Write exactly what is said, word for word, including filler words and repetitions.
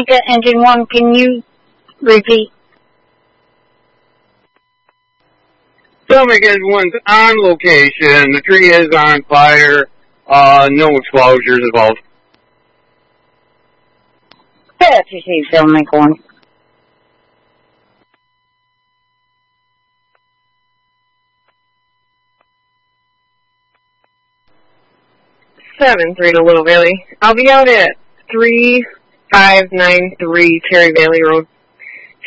Omega Engine one, can you repeat? Omega Engine one's on location. The tree is on fire. Uh, no exposures involved. That's received, Omega one. seven three to Little Valley. I'll be out at three five nine three Cherry Valley Road.